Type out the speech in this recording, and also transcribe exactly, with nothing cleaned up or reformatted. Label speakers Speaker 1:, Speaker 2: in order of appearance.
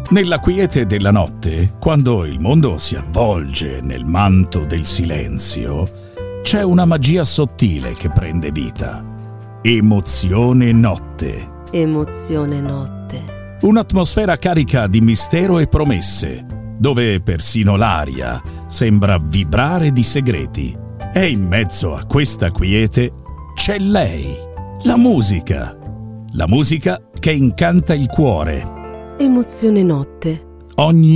Speaker 1: Nella quiete della notte, quando il mondo si avvolge nel manto del silenzio, c'è una magia sottile che prende vita. Emozione notte.
Speaker 2: Emozione notte.
Speaker 1: Un'atmosfera carica di mistero e promesse, dove persino l'aria sembra vibrare di segreti. E in mezzo a questa quiete c'è lei, la musica. La musica che incanta il cuore.
Speaker 2: Emozione notte.
Speaker 1: Ogni